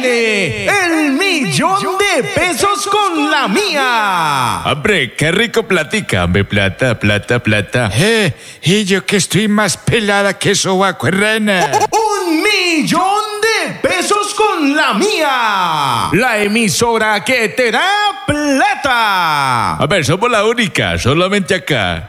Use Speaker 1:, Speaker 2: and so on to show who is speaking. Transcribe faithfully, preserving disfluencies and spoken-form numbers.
Speaker 1: viene el millón de pesos con la mía.
Speaker 2: Hombre, qué rico platica, hombre, plata, plata, plata.
Speaker 3: Eh, y yo que estoy más pelada que sobacuerrana.
Speaker 1: Un millón de pesos con la mía. La emisora que te da plata.
Speaker 2: A ver, somos la única, solamente acá.